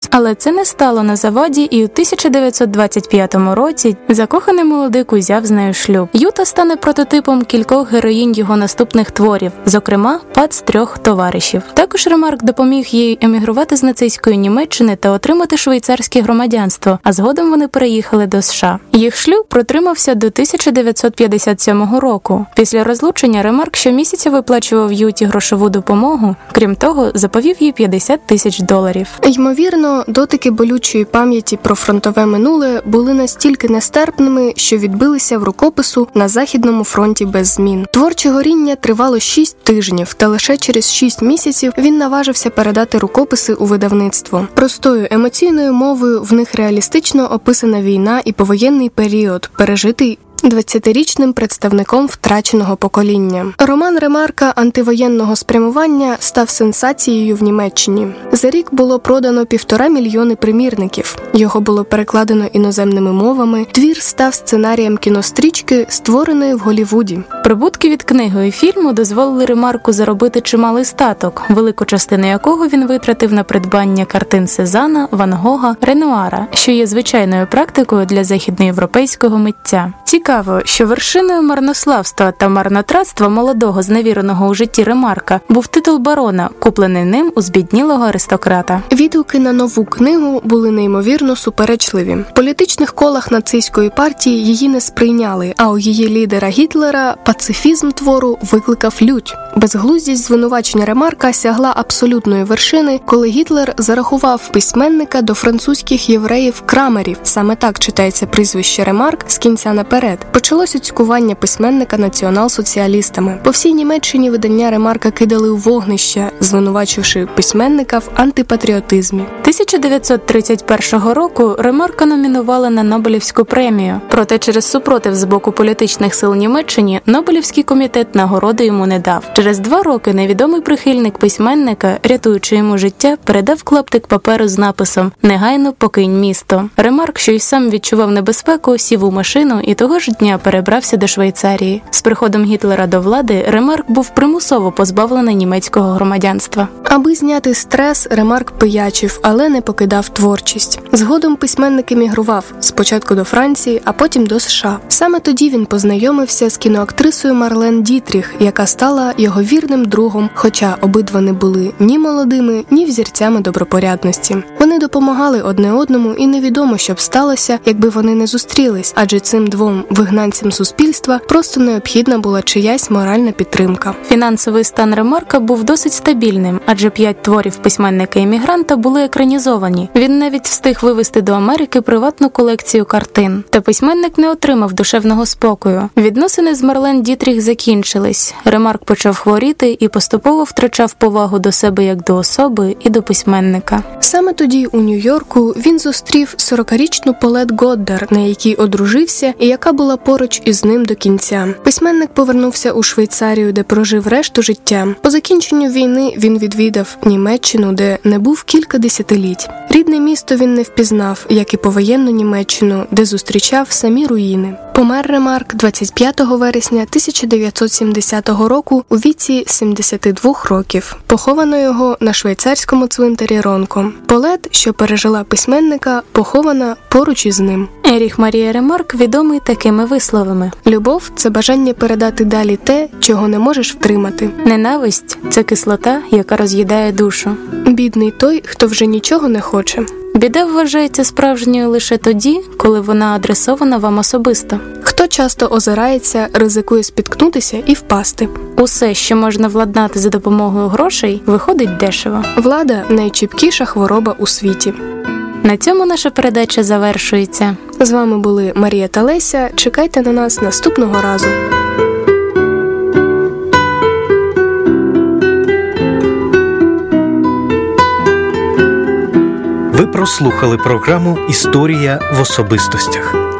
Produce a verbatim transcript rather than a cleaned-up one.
Але це не стало на заваді, і у тисяча дев'ятсот двадцять п'ятому році закоханий молодик узяв з нею шлюб. Юта стане прототипом кількох героїнь його наступних творів, зокрема «Пац трьох товаришів». Також Ремарк допоміг їй емігрувати з нацистської Німеччини та отримати швейцарське громадянство, а згодом вони переїхали до США. Їх шлюб протримався до тисяча дев'ятсот п'ятдесят сьомого року. Після розлучення Ремарк щомісяця виплачував Юті грошову допомогу, крім того, заповів їй п'ятдесят тисяч доларів. Ймовірно, дотики болючої пам'яті про фронтове минуле були настільки нестерпними, що відбилися в рукопису на Західному фронті без змін. Творче горіння тривало шість тижнів, та лише через шість місяців він наважився передати рукописи у видавництво. Простою емоційною мовою в них реалістично описана війна і повоєнний період, пережитий двадцятирічним представником втраченого покоління. Роман Ремарка антивоєнного спрямування став сенсацією в Німеччині. За рік було продано півтора мільйони примірників. Його було перекладено іноземними мовами. Твір став сценарієм кінострічки, створеної в Голлівуді. Прибутки від книги і фільму дозволили Ремарку заробити чималий статок, велику частину якого він витратив на придбання картин Сезана, Ван Гога, Ренуара, що є звичайною практикою для західноєвропейського митця. Цікаво, що вершиною марнославства та марнотратства молодого зневіреного у житті Ремарка був титул барона, куплений ним у збіднілого аристократа. Відгуки на нову книгу були неймовірно суперечливі. В політичних колах нацистської партії її не сприйняли, а у її лідера Гітлера пацифізм твору викликав лють. Безглуздість звинувачення Ремарка сягла абсолютної вершини, коли Гітлер зарахував письменника до французьких євреїв-крамерів. Саме так читається прізвище Ремарк з кінця наперед. Почалося цькування письменника націонал-соціалістами. По всій Німеччині видання Ремарка кидали у вогнища, звинувачивши письменника в антипатріотизмі. тисяча дев'ятсот тридцять першого року Ремарка номінували на Нобелівську премію. Проте через супротив з боку політичних сил Німеччині Нобелівський комітет нагороди йому не дав. Через два роки невідомий прихильник письменника, рятуючи йому життя, передав клаптик паперу з написом «Негайно покинь місто». Ремарк, що й сам відчував небезпеку, сів у машину і того ж дня перебрався до Швейцарії. З приходом Гітлера до влади Ремарк був примусово позбавлений німецького громадянства. Аби зняти стрес, Ремарк пиячив, але не покидав творчість. Згодом письменник емігрував, спочатку до Франції, а потім до США. Саме тоді він познайомився з кіноактрисою Марлен Дітріх, яка стала його вірним другом, хоча обидва не були ні молодими, ні взірцями добропорядності. Вони допомагали одне одному, і невідомо, що б сталося, якби вони не зустрілись, адже цим двом вигнанцям суспільства просто необхідна була чиясь моральна підтримка. Фінансовий стан Ремарка був досить стабільним, адже п'ять творів письменника-емігранта були екранізовані. Він навіть встиг вивезти до Америки приватну колекцію картин. Та письменник не отримав душевного спокою. Відносини з Марлен Дітріх закінчились. Ремарк почав хворіти і поступово втрачав повагу до себе як до особи і до письменника. Саме тоді у Нью-Йорку він зустрів сорокарічну Полет Годдар, на якій одружився і яка була поруч із ним до кінця. Письменник повернувся у Швейцарію, де прожив решту життя. По закінченню війни він відвідав Німеччину, де не був кілька десятиліть. Рідне місто він не впізнав, як і повоєнну Німеччину, де зустрічав самі руїни. Помер Ремарк двадцять п'ятого вересня тисяча дев'ятсот сімдесятого року у віці сімдесяти двох років. Поховано його на швейцарському цвинтарі Ронко. Полет, що пережила письменника, похована поруч із ним. Еріх Марія Ремарк відомий такими висловами. Любов – це бажання передати далі те, чого не можеш втримати. Ненависть – це кислота, яка роз'їдає душу. Бідний той, хто вже нічого не хоче. Біда вважається справжньою лише тоді, коли вона адресована вам особисто. Хто часто озирається, ризикує спіткнутися і впасти. Усе, що можна владнати за допомогою грошей, виходить дешево. Влада – найчіпкіша хвороба у світі. На цьому наша передача завершується. З вами були Марія та Леся. Чекайте на нас наступного разу. Ви прослухали програму «Історія в особистостях».